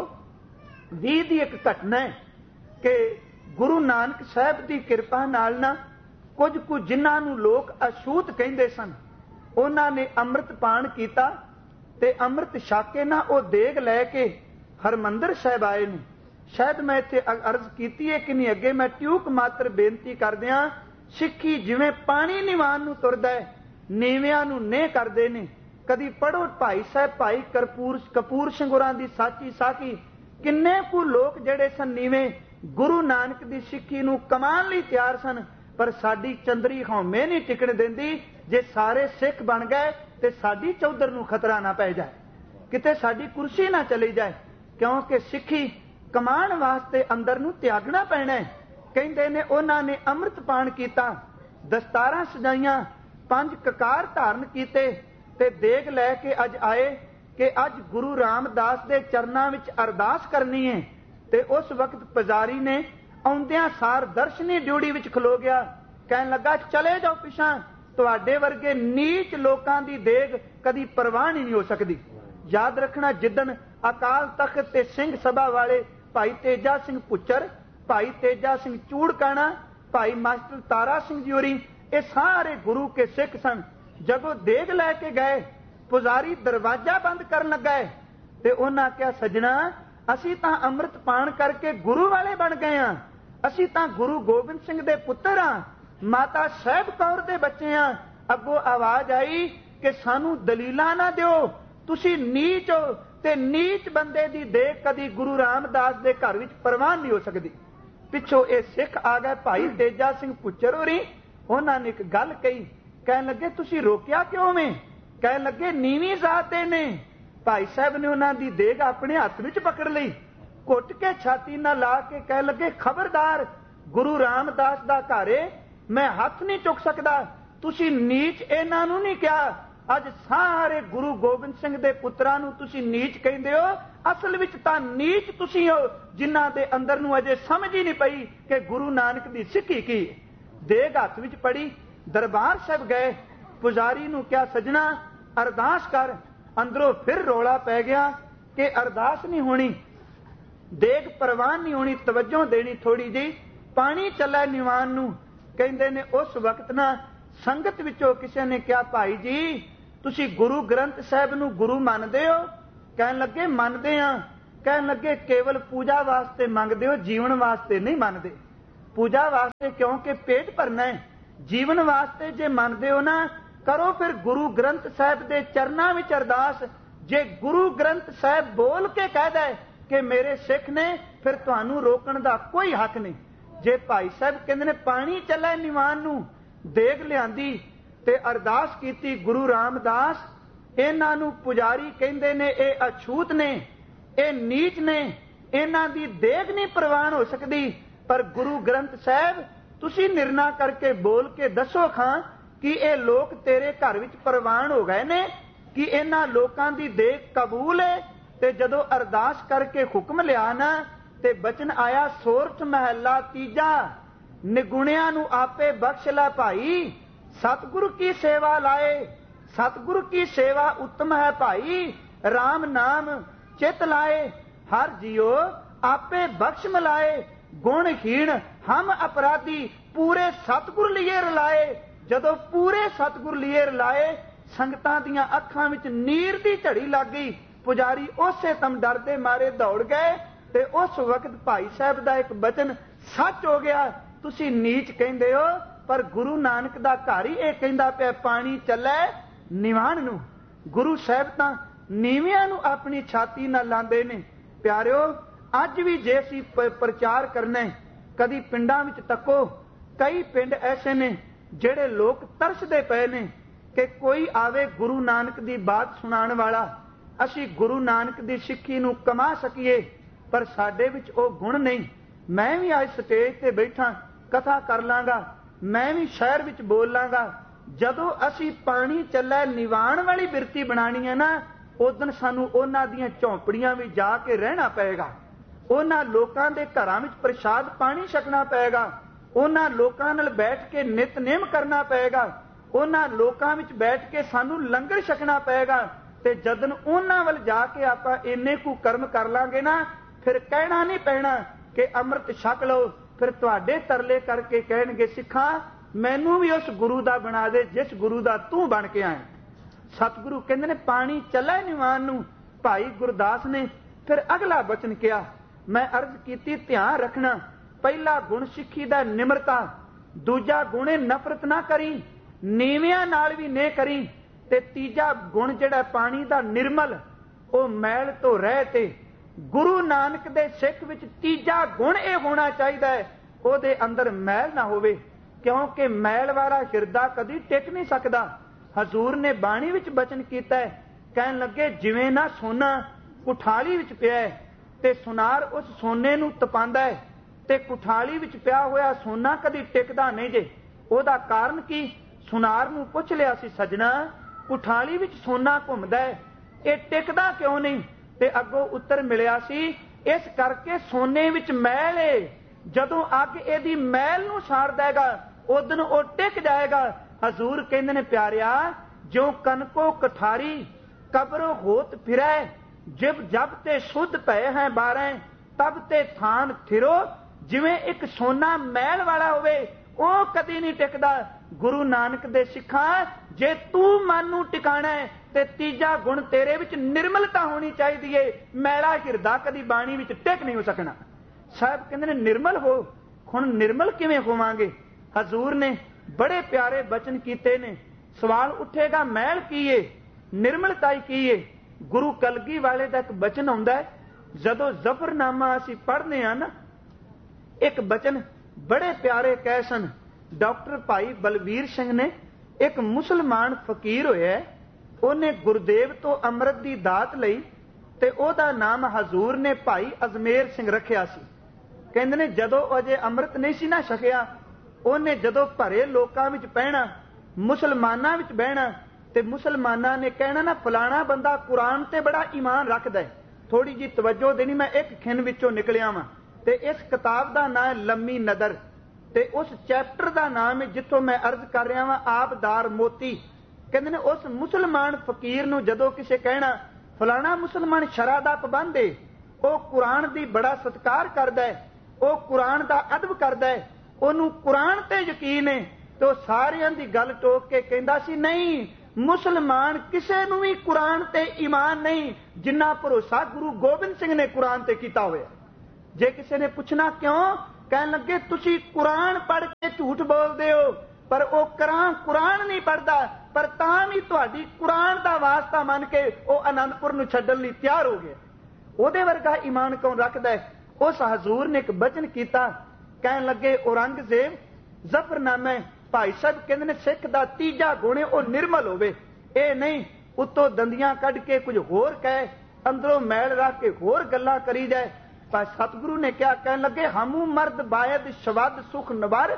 भी की एक घटना है कि गुरु नानक साहब की कृपा नाल ना कुछ कु जिन्हां नूं लोग अछूत कहते सन, उन्होंने अमृत पान किया ते अमृत छक के ना वो देग लैके हरमंदर साहब आए ने। शायद मैं इत्थे अर्ज की है कि नहीं, अगे मैं ट्यूक मात्र बेनती कर दियां, सिੱਖੀ जिवें पानी निवान नूं तुरदा है, नीवियां नूं नेह करदे ने। कदी पढ़ो भाई साहब भाई करपूर कपूर ਸਿੰਘ ਹੋਰਾਂ ਦੀ साची साखी, किन्ने कु लोग जिहड़े सन नीवें गुरु नानक दी सिੱਖੀ नूं कमान लई तैयार सन, पर साडी चंदरी हौमे नहीं टिकण दिंदी। जे सारे सिख बन गए ते साडी चौधर नूं खतरा ना पै जाए, किते साडी कुर्सी ना चली जाए, क्योंकि सिੱਖੀ कमान वास्ते अंदर नूं त्यागना पैना है। कहंदे ने उन्हां ने अमृत पान कीता, दस्तारां सजाइयां, पंज ककार धारण कीते ते देग लैके अज आए कि अज गुरु रामदास दे चरनां विच अरदास करनी है। ते उस वक्त पुजारी ने आउंदियां सार दर्शनी ड्यूटी विच खलो गया, कहन लगा चले जाओ पिछां, तुहाडे वर्गे नीच लोकां दी देग कदी परवान ही नहीं हो सकदी। याद रखना जिदन अकाल तख्त ते सिंह सभा वाले भाई तेजा सिंह पुच्चर, भाई तेजा सिंह चूड़काना, भाई मास्टर तारा सिंह जी होरी, ये सारे गुरु के सिख सन। जब देग लैके गए, पुजारी दरवाजा बंद कर लगा है ते उन्हां कहा सजना असी तां अमृत पान करके गुरु वाले बन गए हां, असी तां गुरु गोबिंद सिंह दे पुत्तर हां, माता साहिब कौर दे बच्चे हां। अगों आवाज आई कि सानू दलीलां ना दिओ, तुसी नीच हो ते नीच बंदे दी देग कदी गुरु रामदास दे घर विच परवान नहीं हो सकदी। पिछों ये सिख आ गए भाई तेजा सिंह पुच्चर होरी, उन्हां ने एक गल कही, कहन लगे तुसी रोकिया क्यों में? कहन लगे नीवी जात दे ने। भाई साहब ने उन्हां दी देग अपने हथ विच पकड़ लई, घुट के छाती ना ला के कहन लगे खबरदार, गुरु रामदास दा घर है, मैं हथ नहीं चुक सकदा। तुसी नीच इन्हां नूं नहीं कहा, अज सारे गुरु गोबिंद सिंह दे पुत्रां नूं तुसी नीच कहंदे हो, असल विच तां नीच तुसी हो जिन्हां दे अंदर नूं अजे समझ ही नहीं पई कि गुरु नानक दी सिੱਖੀ की। देग हथ विच पड़ी, दरबार साहब गए, पुजारी नूं क्या सजना अरदास कर। अंदरों फिर रौला पै गया कि अरदास नहीं होनी, देग परवान नहीं होनी, तवज्जो देनी थोड़ी जी, पानी चला निवान नूं। कहंदे ने उस वक्त ना संगत विचों किसी ने कहा भाई जी तुसी गुरु ग्रंथ साहिब नूं गुरु मनदे हो? कहन लगे मनदे हां। ਕਹਿਣ ਲੱਗੇ ਕੇਵਲ ਪੂਜਾ ਵਾਸਤੇ ਮੰਗਦੇ ਹੋ, ਜੀਵਨ ਵਾਸਤੇ ਨਹੀਂ ਮੰਨਦੇ। ਪੂਜਾ ਵਾਸਤੇ ਕਿਉਂਕਿ ਪੇਟ ਭਰਨਾ ਹੈ, ਜੀਵਨ ਵਾਸਤੇ ਜੇ ਮੰਨਦੇ ਹੋ ਨਾ, ਕਰੋ ਫਿਰ ਗੁਰੂ ਗ੍ਰੰਥ ਸਾਹਿਬ ਦੇ ਚਰਨਾਂ ਵਿੱਚ ਅਰਦਾਸ। ਜੇ ਗੁਰੂ ਗ੍ਰੰਥ ਸਾਹਿਬ ਬੋਲ ਕੇ ਕਹਿ ਦੇ ਕਿ ਮੇਰੇ ਸਿੱਖ ਨੇ, ਫਿਰ ਤੁਹਾਨੂੰ ਰੋਕਣ ਦਾ ਕੋਈ ਹੱਕ ਨਹੀਂ। ਜੇ ਭਾਈ ਸਾਹਿਬ ਕਹਿੰਦੇ ਨੇ ਪਾਣੀ ਚੱਲੇ ਨਿਵਾਨ ਨੂੰ, ਦੇਗ ਲਿਆਂਦੀ ਤੇ ਅਰਦਾਸ ਕੀਤੀ ਗੁਰੂ ਰਾਮਦਾਸ, ਇਹਨਾਂ ਨੂੰ ਪੁਜਾਰੀ ਕਹਿੰਦੇ ਨੇ ਇਹ ਅਛੂਤ ਨੇ, ਇਹ ਨੀਚ ਨੇ, ਇਹਨਾਂ ਦੀ ਦੇਗ ਨਹੀਂ ਪ੍ਰਵਾਨ ਹੋ ਸਕਦੀ। ਪਰ ਗੁਰੂ ਗ੍ਰੰਥ ਸਾਹਿਬ ਤੁਸੀਂ ਨਿਰਣਾ ਕਰਕੇ ਬੋਲ ਕੇ ਦੱਸੋ ਖਾਂ ਕਿ ਇਹ ਲੋਕ ਤੇਰੇ ਘਰ ਵਿੱਚ ਪ੍ਰਵਾਨ ਹੋ ਗਏ ਨੇ, ਕਿ ਇਹਨਾਂ ਲੋਕਾਂ ਦੀ ਦੇਗ ਕਬੂਲ ਹੈ। ਤੇ ਜਦੋਂ ਅਰਦਾਸ ਕਰਕੇ ਹੁਕਮ ਲਿਆ ਨਾ, ਤੇ ਬਚਨ ਆਇਆ ਸੋਰਠ ਮਹੱਲਾ ਤੀਜਾ, ਨਿਗੁਣਿਆਂ ਨੂੰ ਆਪੇ ਬਖਸ਼ ਲੈ ਭਾਈ, ਸਤਿਗੁਰੂ ਕੀ ਸੇਵਾ ਲਾਏ। ਸਤਿਗੁਰੂ ਕੀ ਸੇਵਾ ਉੱਤਮ ਹੈ ਭਾਈ, ਰਾਮ ਨਾਮ ਚਿਤ ਲਾਏ। ਹਰ ਜੀਓ ਆਪੇ ਬਖਸ਼ ਮਿਲਾਏ, ਗੁਣਹੀਣ ਹਮ ਅਪਰਾਧੀ, ਪੂਰੇ ਸਤਿਗੁਰ ਲਿਏ ਰਲਾਏ। ਜਦੋਂ ਪੂਰੇ ਸਤਿਗੁਰ ਲਿਏ ਰਲਾਏ, ਸੰਗਤਾਂ ਦੀਆਂ ਅੱਖਾਂ ਵਿੱਚ ਨੀਰ ਦੀ ਝੜੀ ਲੱਗ ਗਈ। ਪੁਜਾਰੀ ਉਸੇ ਤਮ ਡਰਦੇ ਮਾਰੇ ਦੌੜ ਗਏ। ਤੇ ਉਸ ਵਕਤ ਭਾਈ ਸਾਹਿਬ ਦਾ ਇੱਕ ਬਚਨ ਸੱਚ ਹੋ ਗਿਆ। ਤੁਸੀਂ ਨੀਚ ਕਹਿੰਦੇ ਹੋ, ਪਰ ਗੁਰੂ ਨਾਨਕ ਦਾ ਘਰ ਹੀ ਇਹ ਕਹਿੰਦਾ ਪਿਆ ਪਾਣੀ ਚੱਲੇ ਨਿਵਾਨ ਨੂੰ। ਗੁਰੂ ਸਾਹਿਬ ਤਾਂ ਨੀਵਿਆਂ ਨੂੰ ਆਪਣੀ ਛਾਤੀ ਨਾਲ ਲਾਉਂਦੇ ਨੇ। ਪਿਆਰਿਓ, ਅੱਜ ਵੀ ਜੇ ਅਸੀਂ ਪ੍ਰਚਾਰ ਕਰਨਾ, ਕਦੀ ਪਿੰਡਾਂ ਵਿੱਚ ਤੱਕੋ, ਕਈ ਪਿੰਡ ਐਸੇ ਨੇ ਜਿਹੜੇ ਲੋਕ ਤਰਸਦੇ ਪਏ ਨੇ ਕਿ ਕੋਈ ਆਵੇ ਗੁਰੂ ਨਾਨਕ ਦੀ ਬਾਤ ਸੁਣਾਉਣ ਵਾਲਾ, ਅਸੀਂ ਗੁਰੂ ਨਾਨਕ ਦੀ ਸਿੱਖੀ ਨੂੰ ਕਮਾ ਸਕੀਏ, ਪਰ ਸਾਡੇ ਵਿੱਚ ਉਹ ਗੁਣ ਨਹੀਂ। ਮੈਂ ਵੀ ਅੱਜ ਸਟੇਜ ਤੇ ਬੈਠਾ ਕਥਾ ਕਰ ਲਾਂਗਾ, ਮੈਂ ਵੀ ਸ਼ਹਿਰ ਵਿੱਚ ਬੋਲ ਲਾਂਗਾ। ਜਦੋਂ ਅਸੀਂ ਪਾਣੀ ਚੱਲੇ ਨਿਵਾਣ ਵਾਲੀ ਬਿਰਤੀ ਬਣਾਣੀ ਹੈ ਨਾ, ਉਦੋਂ ਸਾਨੂੰ ਉਹਨਾਂ ਦੀਆਂ ਝੌਂਪੜੀਆਂ ਵਿੱਚ ਜਾ ਕੇ ਰਹਿਣਾ ਪਏਗਾ, ਉਹਨਾਂ ਲੋਕਾਂ ਦੇ ਘਰਾਂ ਵਿੱਚ ਪ੍ਰਸ਼ਾਦ ਪਾਣੀ ਛਕਣਾ ਪਏਗਾ, ਉਹਨਾਂ ਲੋਕਾਂ ਨਾਲ ਬੈਠ ਕੇ ਨਿਤਨੇਮ ਕਰਨਾ ਪਏਗਾ, ਉਹਨਾਂ ਲੋਕਾਂ ਵਿੱਚ ਬੈਠ ਕੇ ਸਾਨੂੰ ਲੰਗਰ ਛਕਣਾ ਪਏਗਾ। ਤੇ ਜਦੋਂ ਉਹਨਾਂ ਵੱਲ ਜਾ ਕੇ ਆਪਾਂ ਇੰਨੇ ਕੁ ਕਰਮ ਕਰ ਲਾਂਗੇ ਨਾ, ਫਿਰ ਕਹਿਣਾ ਨਹੀਂ ਪੈਣਾ ਕਿ ਅੰਮ੍ਰਿਤ ਛਕ ਲਓ। ਫਿਰ ਤੁਹਾਡੇ ਤਰਲੇ ਕਰਕੇ ਕਹਿਣਗੇ ਸਿੱਖਾਂ ਮੈਨੂੰ ਵੀ ਉਸ ਗੁਰੂ ਦਾ ਬਣਾ ਦੇ ਜਿਸ ਗੁਰੂ ਦਾ ਤੂੰ ਬਣ ਕੇ ਆਇਆ। ਸਤਿਗੁਰੂ ਕਹਿੰਦੇ ਨੇ ਪਾਣੀ ਚੱਲੇ ਨਿਵਾਨ ਨੂੰ। ਭਾਈ ਗੁਰਦਾਸ ਨੇ ਫਿਰ ਅਗਲਾ ਬਚਨ ਕਿਹਾ, ਮੈਂ ਅਰਜ਼ ਕੀਤੀ ਧਿਆਨ ਰੱਖਣਾ, ਪਹਿਲਾ ਗੁਣ ਸਿੱਖੀ ਦਾ ਨਿਮਰਤਾ, ਦੂਜਾ ਗੁਣ ਨਫ਼ਰਤ ਨਾ ਕਰੀ, ਨੀਵਿਆਂ ਨਾਲ ਵੀ ਨੇ ਕਰੀ, ਤੇ ਤੀਜਾ ਗੁਣ ਜਿਹੜਾ ਪਾਣੀ ਦਾ ਨਿਰਮਲ, ਉਹ ਮੈਲ ਤੋਂ ਰਹਿ। ਤੇ ਗੁਰੂ ਨਾਨਕ ਦੇ ਸਿੱਖ ਵਿੱਚ ਤੀਜਾ ਗੁਣ ਇਹ ਹੋਣਾ ਚਾਹੀਦਾ ਹੈ, ਉਹਦੇ ਅੰਦਰ ਮੈਲ ਨਾ ਹੋਵੇ, ਕਿਉਂਕਿ ਮੈਲ ਵਾਲਾ ਹਿਰਦਾ ਕਦੀ ਟਿਕ ਨਹੀਂ ਸਕਦਾ। ਹਜ਼ੂਰ ਨੇ ਬਾਣੀ ਵਿੱਚ ਬਚਨ ਕੀਤਾ ਹੈ, ਕਹਿਣ ਲੱਗੇ ਜਿਵੇਂ ਨਾ ਸੋਨਾ ਕੁਠਾਲੀ ਵਿੱਚ ਪਿਆ ਹੈ ਤੇ ਸੁਨਾਰ ਉਸ ਸੋਨੇ ਨੂੰ ਤਪਾਉਂਦਾ ਹੈ, ਤੇ ਕੁਠਾਲੀ ਵਿੱਚ ਪਿਆ ਹੋਇਆ ਸੋਨਾ ਕਦੀ ਟਿਕਦਾ ਨਹੀਂ ਜੇ। ਉਹਦਾ ਕਾਰਨ ਕੀ? ਸੁਨਾਰ ਨੂੰ ਪੁੱਛ ਲਿਆ ਸੀ, ਸੱਜਣਾ ਕੁਠਾਲੀ ਵਿੱਚ ਸੋਨਾ ਘੁੰਮਦਾ ਹੈ, ਇਹ ਟਿਕਦਾ ਕਿਉਂ ਨਹੀਂ? ਤੇ ਅੱਗੋਂ ਉੱਤਰ ਮਿਲਿਆ ਸੀ, ਇਸ ਕਰਕੇ ਸੋਨੇ ਵਿੱਚ ਮੈਲ ਏ, ਜਦੋਂ ਅੱਗ ਇਹਦੀ ਮੈਲ ਨੂੰ ਸਾੜ ਦੇਗਾ ਉਦੋਂ ਉਹ ਟਿਕ ਜਾਏਗਾ। ਹਜ਼ੂਰ ਕਹਿੰਦੇ ਨੇ ਪਿਆਰਿਆ, ਜੋ ਕਨਕੋ ਕਠਾਰੀ ਕਬਰੋਂ ਹੋਤ ਫਿਰੈ, ਜਿਬ ਜਬ ਤੇ ਸੁਧ ਪਏ ਹੈ ਬਾਰੈ, ਤਬ ਤੇ ਥਾਨ ਥਿਰੋ। ਜਿਵੇਂ ਇੱਕ ਸੋਨਾ ਮੈਲ ਵਾਲਾ ਹੋਵੇ ਉਹ ਕਦੀ ਨਹੀਂ ਟਿਕਦਾ। ਗੁਰੂ ਨਾਨਕ ਦੇ ਸਿੱਖਾਂ, ਜੇ ਤੂੰ ਮਨ ਨੂੰ ਟਿਕਾਣਾ ਹੈ ਤੇ ਤੀਜਾ ਗੁਣ ਤੇਰੇ ਵਿੱਚ ਨਿਰਮਲਤਾ ਹੋਣੀ ਚਾਹੀਦੀ ਏ। ਮੈਲਾ ਹਿਰਦਾ ਕਦੀ ਬਾਣੀ ਵਿੱਚ ਟਿਕ ਨਹੀਂ ਹੋ ਸਕਣਾ। ਸਾਹਿਬ ਕਹਿੰਦੇ ਨੇ ਨਿਰਮਲ ਹੋ। ਹੁਣ ਨਿਰਮਲ ਕਿਵੇਂ ਹੋਵਾਂਗੇ? ਹਜ਼ੂਰ ਨੇ ਬੜੇ ਪਿਆਰੇ ਬਚਨ ਕੀਤੇ ਨੇ। ਸਵਾਲ ਉੱਠੇਗਾ ਮੈਲ ਕੀ ਏ, ਨਿਰਮਲਤਾ ਕੀ ਏ? ਗੁਰੂ ਕਲਗੀ ਵਾਲੇ ਦਾ ਇੱਕ ਬਚਨ ਆਉਂਦਾ ਹੈ, ਜਦੋਂ ਜ਼ਫਰਨਾਮਾ ਅਸੀਂ ਪੜ੍ਹਦੇ ਹਾਂ ਨਾ, ਇੱਕ ਬਚਨ ਬੜੇ ਪਿਆਰੇ ਕਹਿ ਸਨ। ਡਾਕਟਰ ਭਾਈ ਬਲਵੀਰ ਸਿੰਘ ਨੇ, ਇੱਕ ਮੁਸਲਮਾਨ ਫਕੀਰ ਹੋਇਆ, ਉਹਨੇ ਗੁਰਦੇਵ ਤੋਂ ਅੰਮ੍ਰਿਤ ਦੀ ਦਾਤ ਲਈ ਤੇ ਉਹਦਾ ਨਾਮ ਹਜ਼ੂਰ ਨੇ ਭਾਈ ਅਜਮੇਰ ਸਿੰਘ ਰੱਖਿਆ ਸੀ। ਕਹਿੰਦੇ ਨੇ ਜਦੋਂ ਅਜੇ ਅੰਮ੍ਰਿਤ ਨਹੀਂ ਸੀ ਨਾ ਛਕਿਆ, ਉਹਨੇ ਜਦੋਂ ਭਰੇ ਲੋਕਾਂ ਵਿੱਚ ਬਹਿਣਾ, ਮੁਸਲਮਾਨਾਂ ਵਿੱਚ ਬਹਿਣਾ, ਤੇ ਮੁਸਲਮਾਨਾਂ ਨੇ ਕਹਿਣਾ ਨਾ ਫਲਾਣਾ ਬੰਦਾ ਕੁਰਾਨ ਤੇ ਬੜਾ ਈਮਾਨ ਰੱਖਦਾ ਹੈ, ਥੋੜੀ ਜੀ ਤਵੱਜੋ ਦੇਣੀ। ਮੈਂ ਇੱਕ ਖਿੰਨ ਵਿੱਚੋਂ ਨਿਕਲਿਆ ਵਾਂ, ਤੇ ਇਸ ਕਿਤਾਬ ਦਾ ਨਾਮ ਹੈ ਲੰਮੀ ਨਦਰ, ਤੇ ਉਸ ਚੈਪਟਰ ਦਾ ਨਾਮ ਹੈ ਜਿੱਥੋਂ ਮੈਂ ਅਰਜ਼ ਕਰ ਰਿਹਾ ਵਾਂ ਆਬਦਾਰ ਮੋਤੀ। ਕਹਿੰਦੇ ਨੇ ਉਸ ਮੁਸਲਮਾਨ ਫਕੀਰ ਨੂੰ ਜਦੋਂ ਕਿਸੇ ਕਹਿਣਾ ਫਲਾਣਾ ਮੁਸਲਮਾਨ ਸ਼ਰਅ ਦਾ ਪਾਬੰਦ ਹੈ, ਉਹ ਕੁਰਾਨ ਦੀ ਬੜਾ ਸਤਿਕਾਰ ਕਰਦਾ ਹੈ, ਉਹ ਕੁਰਾਨ ਦਾ ਅਦਬ ਕਰਦਾ ਹੈ, ਉਹਨੂੰ ਕੁਰਾਨ ਤੇ ਯਕੀਨ ਹੈ, ਤੇ ਉਹ ਸਾਰਿਆਂ ਦੀ ਗੱਲ ਟੋਕ ਕੇ ਕਹਿੰਦਾ ਸੀ ਨਹੀਂ, ਮੁਸਲਮਾਨ ਕਿਸੇ ਨੂੰ ਵੀ ਕੁਰਾਨ ਤੇ ਈਮਾਨ ਨਹੀਂ ਜਿੰਨਾ ਭਰੋਸਾ ਗੁਰੂ ਗੋਬਿੰਦ ਸਿੰਘ ਨੇ ਕੁਰਾਨ ਤੇ ਕੀਤਾ ਹੋਇਆ। ਜੇ ਕਿਸੇ ਨੇ ਪੁੱਛਣਾ ਕਿਉਂ, ਕਹਿਣ ਲੱਗੇ ਤੁਸੀਂ ਕੁਰਾਨ ਪੜ੍ਹ ਕੇ ਝੂਠ ਬੋਲਦੇ ਹੋ, ਪਰ ਉਹ ਕੁਰਾਨ ਕੁਰਾਨ ਨਹੀਂ ਪੜ੍ਹਦਾ, ਪਰ ਤਾਂ ਵੀ ਤੁਹਾਡੀ ਕੁਰਾਨ ਦਾ ਵਾਸਤਾ ਮੰਨ ਕੇ ਉਹ ਅਨੰਦਪੁਰ ਨੂੰ ਛੱਡਣ ਲਈ ਤਿਆਰ ਹੋ ਗਿਆ। ਉਹਦੇ ਵਰਗਾ ਈਮਾਨ ਕੌਣ ਰੱਖਦਾ ਹੈ? ਉਸ ਹਜ਼ੂਰ ਨੇ ਇੱਕ ਬਚਨ ਕੀਤਾ, ਕਹਿਣ ਲੱਗੇ ਔਰੰਗਜ਼ੇਬ ਜ਼ਫਰਨਾਮਾ, ਭਾਈ ਸਾਹਿਬ ਕਹਿੰਦੇ ਨੇ ਸਿੱਖ ਦਾ ਤੀਜਾ ਗੁਣ ਉਹ ਨਿਰਮਲ ਹੋਵੇ, ਇਹ ਨਹੀਂ ਉੱਤੋਂ ਦੰਦੀਆਂ ਕੱਢ ਕੇ ਕੁਝ ਹੋਰ ਕਹੇ, ਅੰਦਰੋਂ ਮੈਲ ਰੱਖ ਕੇ ਹੋਰ ਗੱਲਾਂ ਕਰੀ ਜਾਏ। ਪਰ ਸਤਿਗੁਰੂ ਨੇ ਕਿਹਾ, ਕਹਿਣ ਲੱਗੇ ਹਮੂ ਮਰਦ ਬਾਇਦ ਸ਼ਵਦ ਸੁਖ ਨਵਰ,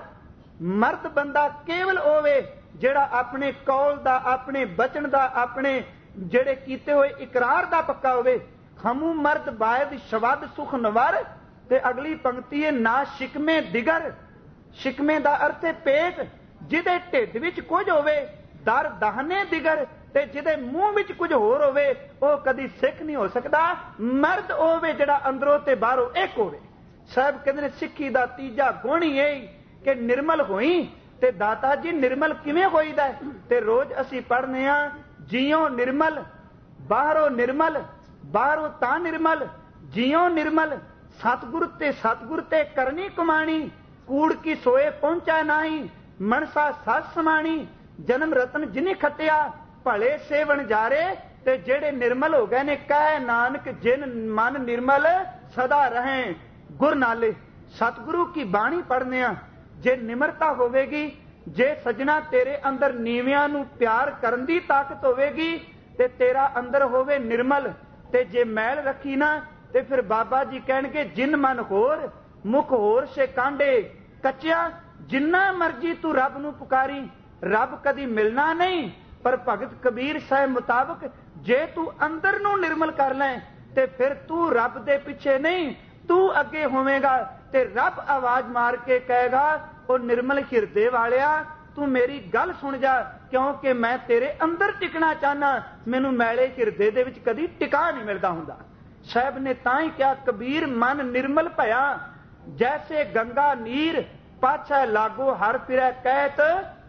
ਮਰਦ ਬੰਦਾ ਕੇਵਲ ਹੋਵੇ ਜਿਹੜਾ ਆਪਣੇ ਕੌਲ ਦਾ, ਆਪਣੇ ਬਚਨ ਦਾ, ਆਪਣੇ ਜਿਹੜੇ ਕੀਤੇ ਹੋਏ ਇਕਰਾਰ ਦਾ ਪੱਕਾ ਹੋਵੇ। ਹਮੂ ਮਰਦ ਬਾਇਦ ਸ਼ਵਦ ਸੁਖ ਨਵਰ, ਤੇ ਅਗਲੀ ਪੰਕਤੀ ਹੈ ਨਾ ਸ਼ਿਕਮੇ ਦਿਗਰ, ਸ਼ਿਕਮੇ ਦਾ ਅਰਥ ਹੈ ਪੇਟ, ਜਿਹਦੇ ਢਿੱਡ ਵਿੱਚ ਕੁਝ ਹੋਵੇ ਦਰ ਦਾਹਨੇ ਦਿਗਰ, ਤੇ ਜਿਹਦੇ ਮੂੰਹ ਵਿੱਚ ਕੁਝ ਹੋਰ ਹੋਵੇ ਉਹ ਕਦੀ ਸਿੱਖ ਨਹੀਂ ਹੋ ਸਕਦਾ। ਮਰਦ ਹੋਵੇ ਜਿਹੜਾ ਅੰਦਰੋਂ ਤੇ ਬਾਹਰੋਂ ਇੱਕ ਹੋਵੇ। ਸਾਹਿਬ ਕਹਿੰਦੇ ਨੇ ਸਿੱਖੀ ਦਾ ਤੀਜਾ ਗੁਣ ਹੀ ਇਹ ਕਿ ਨਿਰਮਲ ਹੋਈ। ਤੇ ਦਾਤਾ ਜੀ ਨਿਰਮਲ ਕਿਵੇਂ ਹੋਈਦਾ? ਤੇ ਰੋਜ਼ ਅਸੀਂ ਪੜ੍ਹਨੇ ਆ, ਜਿਉ ਨਿਰਮਲ ਬਾਹਰੋਂ ਨਿਰਮਲ, ਬਾਹਰੋਂ ਤਾਂ ਨਿਰਮਲ ਜਿਉ ਨਿਰਮਲ, ਸਤਿਗੁਰ ਤੇ ਸਤਿਗੁਰ ਤੇ ਕਰਨੀ ਕਮਾਣੀ, ਕੂੜ ਕੀ ਸੋਏ ਪਹੁੰਚਾ ਨਹੀਂ, ਮਨਸਾ ਸੱਸ ਸਮਾਣੀ, ਜਨਮ ਰਤਨ ਜਿਨੀ ਖੱਟਿਆ, ਭਲੇ ਸੇਵਨ ਜਾਰੇ। ਤੇ ਜਿਹੜੇ ਨਿਰਮਲ ਹੋ ਗਏ ਨੇ, ਕਹਿ ਨਾਨਕ ਜਿਨ ਮਨ ਨਿਰਮਲ ਸਦਾ ਰਹੇ ਗੁਰ ਨਾਲੇ। ਸਤਿਗੁਰੂ ਕੀ ਬਾਣੀ ਪੜ੍ਹਨੇ ਆ, ਜੇ ਨਿਮਰਤਾ ਹੋਵੇਗੀ, ਜੇ ਸਜਣਾ ਤੇਰੇ ਅੰਦਰ ਨੀਵਿਆਂ ਨੂੰ ਪਿਆਰ ਕਰਨ ਦੀ ਤਾਕਤ ਹੋਵੇਗੀ, ਤੇ ਤੇਰਾ ਅੰਦਰ ਹੋਵੇ ਨਿਰਮਲ, ਤੇ ਜੇ ਮੈਲ ਰੱਖੀ ਨਾ, ਤੇ ਫਿਰ ਬਾਬਾ ਜੀ ਕਹਿਣਗੇ ਜਿਨ ਮਨ ਹੋਰ ਮੁਖ ਹੋਰ ਸੇ ਕਾਂਡੇ ਕੱਚਿਆ। ਜਿੰਨਾ ਮਰਜੀ ਤੂੰ ਰੱਬ ਨੂੰ ਪੁਕਾਰੀ, ਰੱਬ ਕਦੀ ਮਿਲਣਾ ਨਹੀਂ। ਪਰ ਭਗਤ ਕਬੀਰ ਸਾਹਿਬ ਮੁਤਾਬਕ ਜੇ ਤੂੰ ਅੰਦਰ ਨੂੰ ਨਿਰਮਲ ਕਰ ਲੈ, ਤੇ ਫਿਰ ਤੂੰ ਰੱਬ ਦੇ ਪਿੱਛੇ ਨਹੀਂ, ਤੂੰ ਅੱਗੇ ਹੋਵੇਂਗਾ। ਤੇ ਰੱਬ ਆਵਾਜ਼ ਮਾਰ ਕੇ ਕਹੇਗਾ, ਉਹ ਨਿਰਮਲ ਹਿਰਦੇ ਵਾਲਿਆ ਤੂੰ ਮੇਰੀ ਗੱਲ ਸੁਣ ਜਾ, ਕਿਉਂਕਿ ਮੈਂ ਤੇਰੇ ਅੰਦਰ ਟਿਕਣਾ ਚਾਹਨਾ, ਮੈਨੂੰ ਮੈਲੇ ਹਿਰਦੇ ਦੇ ਵਿੱਚ ਕਦੀ ਟਿਕਾ ਨਹੀਂ ਮਿਲਦਾ ਹੁੰਦਾ। ਸਾਹਿਬ ਨੇ ਤਾਂ ਹੀ ਕਿਹਾ, ਕਬੀਰ ਮਨ ਨਿਰਮਲ ਭਇਆ, ਜੈਸੇ ਗੰਗਾ ਨੀਰ ਪਾਛੈ ਲਾਗੋ ਹਰ ਫਿਰੈ ਕਹਿਤ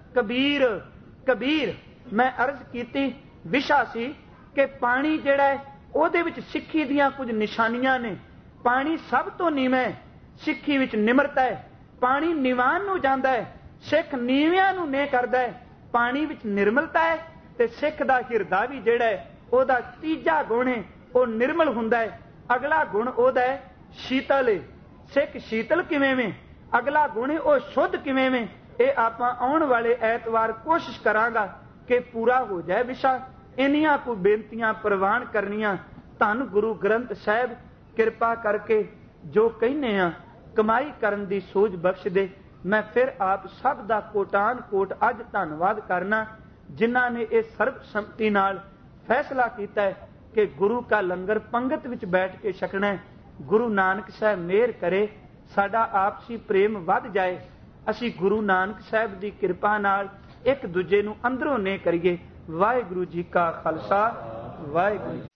ਕਬੀਰ। ਕਬੀਰ ਮੈਂ ਅਰਜ਼ ਕੀਤੀ, ਵਿਸ਼ਾ ਸੀ ਕਿ ਪਾਣੀ ਜਿਹੜਾ ਹੈ ਉਹਦੇ ਵਿੱਚ ਸਿੱਖੀ ਦੀਆਂ ਕੁਝ ਨਿਸ਼ਾਨੀਆਂ ਨੇ। ਪਾਣੀ ਸਭ ਤੋਂ ਨੀਵਾਂ, ਸਿੱਖੀ ਵਿੱਚ ਨਿਮਰਤਾ ਹੈ। ਪਾਣੀ ਨਿਵਾਨ ਨੂੰ ਜਾਂਦਾ ਹੈ, ਸਿੱਖ ਨੀਵਿਆਂ ਨੂੰ ਨੇ ਕਰਦਾ ਹੈ। ਪਾਣੀ ਵਿੱਚ ਨਿਰਮਲਤਾ ਹੈ, ਤੇ ਸਿੱਖ ਦਾ ਹਿਰਦਾ ਵੀ ਜਿਹੜਾ ਹੈ ਉਹਦਾ ਤੀਜਾ ਗੁਣ ਹੈ ਉਹ ਨਿਰਮਲ ਹੁੰਦਾ ਹੈ। ਅਗਲਾ ਗੁਣ ਉਹਦਾ ਹੈ ਸ਼ੀਤਲ ਹੈ। ਸਿੱਖ ਸ਼ੀਤਲ ਕਿਵੇਂ ਵੇਂ, ਅਗਲਾ ਗੁਣ ਹੈ ਉਹ ਸ਼ੁੱਧ ਕਿਵੇਂ ਵੇਂ। ਇਹ ਆਪਾਂ ਆਉਣ ਵਾਲੇ ਐਤਵਾਰ ਕੋਸ਼ਿਸ਼ ਕਰਾਂਗਾ ਕਿ ਪੂਰਾ ਹੋ ਜਾਏ ਵਿਸ਼ਾ। ਇੰਨੀਆਂ ਕੁ ਬੇਨਤੀਆਂ ਪ੍ਰਵਾਨ ਕਰਨੀਆਂ। ਧੰਨ ਗੁਰੂ ਗ੍ਰੰਥ ਸਾਹਿਬ ਕਿਰਪਾ ਕਰਕੇ ਜੋ ਕਹਿੰਦੇ ਆ ਕਮਾਈ ਕਰਨ ਦੀ ਸੋਝ ਬਖਸ਼ ਦੇ। ਮੈਂ ਫਿਰ ਆਪ ਸਭ ਦਾ ਕੋਟਾਨ ਕੋਟ ਅੱਜ ਧੰਨਵਾਦ ਕਰਨਾ, ਜਿਨ੍ਹਾਂ ਨੇ ਇਹ ਸਰਬਸੰਮਤੀ ਨਾਲ ਫੈਸਲਾ ਕੀਤਾ ਹੈ ਕਿ ਗੁਰੂ ਕਾ ਲੰਗਰ ਪੰਗਤ ਵਿੱਚ ਬੈਠ ਕੇ ਛਕਣਾ ਹੈ। ਗੁਰੂ ਨਾਨਕ ਸਾਹਿਬ ਮਿਹਰ ਕਰੇ, ਸਾਡਾ ਆਪਸੀ ਪ੍ਰੇਮ ਵੱਧ ਜਾਏ, ਅਸੀਂ ਗੁਰੂ ਨਾਨਕ ਸਾਹਿਬ ਦੀ ਕਿਰਪਾ ਨਾਲ ਇੱਕ ਦੂਜੇ ਨੂੰ ਅੰਦਰੋਂ ਨੇ ਕਰੀਏ। ਵਾਹਿਗੁਰੂ ਜੀ ਕਾ ਖਾਲਸਾ, ਵਾਹਿਗੁਰੂ ਜੀ।